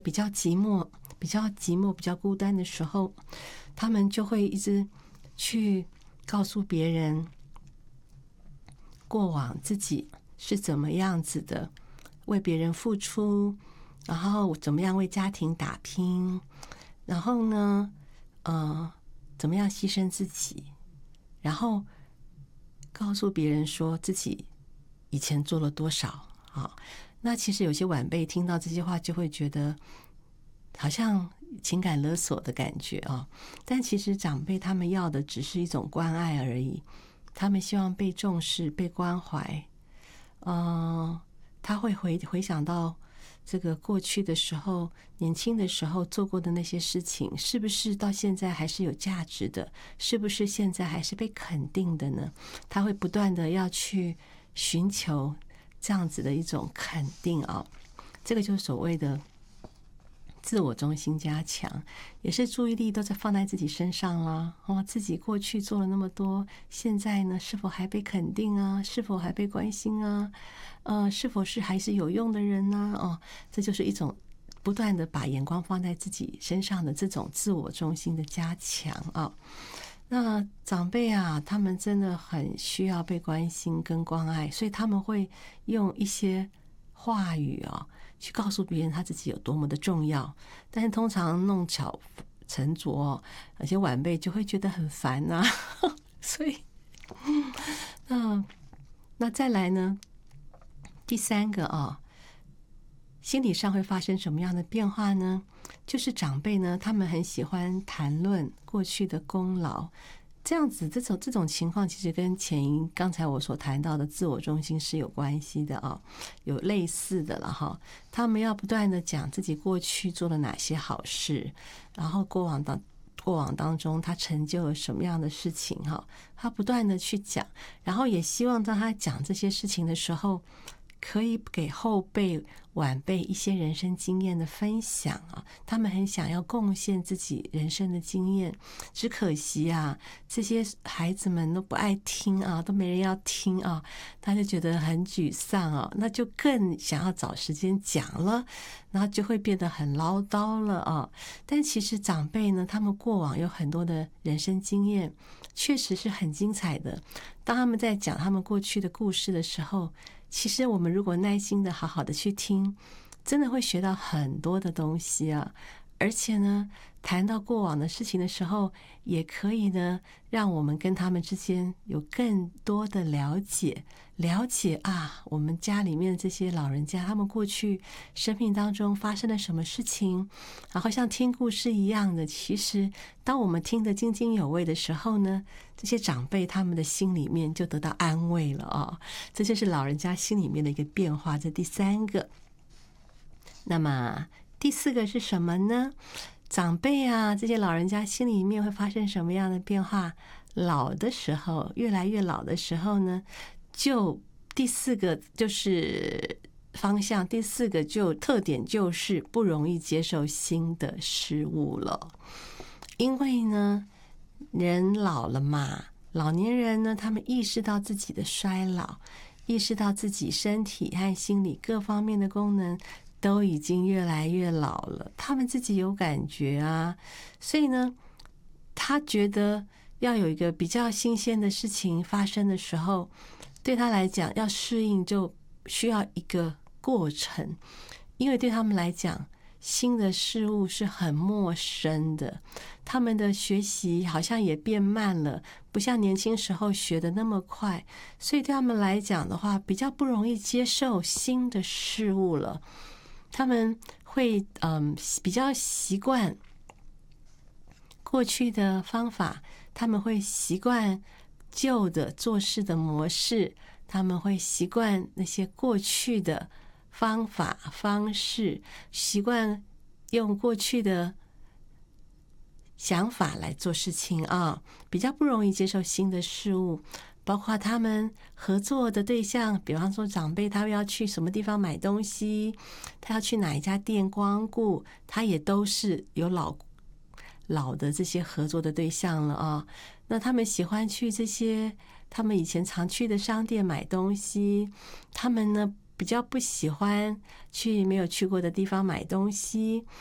比较寂寞、比较孤单的时候，他们就会一直去告诉别人过往自己是怎么样子的，为别人付出，然后怎么样为家庭打拼，然后呢，怎么样牺牲自己，然后告诉别人说自己以前做了多少啊。那其实有些晚辈听到这些话就会觉得好像情感勒索的感觉啊，但其实长辈他们要的只是一种关爱而已，他们希望被重视、被关怀。他会回想到这个过去的时候，年轻的时候做过的那些事情，是不是到现在还是有价值的？是不是现在还是被肯定的呢？他会不断的要去寻求这样子的一种肯定啊，这个就是所谓的自我中心加强，也是注意力都在放在自己身上啦。自己过去做了那么多，现在呢是否还被肯定啊？是否还被关心啊？是否是还是有用的人呢？这就是一种不断的把眼光放在自己身上的这种自我中心的加强啊。那长辈啊，他们真的很需要被关心跟关爱，所以他们会用一些话语啊，去告诉别人他自己有多么的重要。但是通常弄巧成拙，有些晚辈就会觉得很烦啊。所以，那再来呢？第三个啊，心理上会发生什么样的变化呢？就是长辈呢，他们很喜欢谈论过去的功劳，这样子这种情况其实跟刚才我所谈到的自我中心是有关系的啊，有类似的了哈。他们要不断的讲自己过去做了哪些好事，然后过往当中他成就了什么样的事情哈，他不断的去讲，然后也希望当他讲这些事情的时候，可以给后辈晚辈一些人生经验的分享啊，他们很想要贡献自己人生的经验，只可惜啊，这些孩子们都不爱听啊，都没人要听啊，他就觉得很沮丧啊，那就更想要找时间讲了，然后就会变得很唠叨了啊。但其实长辈呢，他们过往有很多的人生经验，确实是很精彩的。当他们在讲他们过去的故事的时候，其实我们如果耐心的好好的去听，真的会学到很多的东西啊。而且呢，谈到过往的事情的时候，也可以呢，让我们跟他们之间有更多的了解啊，我们家里面这些老人家，他们过去生命当中发生了什么事情，然后像听故事一样的。其实当我们听得津津有味的时候呢，这些长辈他们的心里面就得到安慰了啊。这就是老人家心里面的一个变化，这第三个。那么第四个是什么呢？长辈啊，这些老人家心里面会发生什么样的变化？老的时候，越来越老的时候呢，就第四个就是方向，第四个就特点就是不容易接受新的事物了。因为呢，人老了嘛，老年人呢，他们意识到自己的衰老，意识到自己身体和心理各方面的功能都已经越来越老了，他们自己有感觉啊，所以呢，他觉得要有一个比较新鲜的事情发生的时候，对他来讲要适应就需要一个过程，因为对他们来讲，新的事物是很陌生的，他们的学习好像也变慢了，不像年轻时候学的那么快，所以对他们来讲的话，比较不容易接受新的事物了。他们会比较习惯过去的方法，他们会习惯旧的做事的模式，他们会习惯那些过去的方法方式，习惯用过去的想法来做事情啊，比较不容易接受新的事物。包括他们合作的对象，比方说长辈他要去什么地方买东西，他要去哪一家店光顾，他也都是有老的这些合作的对象了啊。那他们喜欢去这些他们以前常去的商店买东西，他们呢比较不喜欢去没有去过的地方买东西，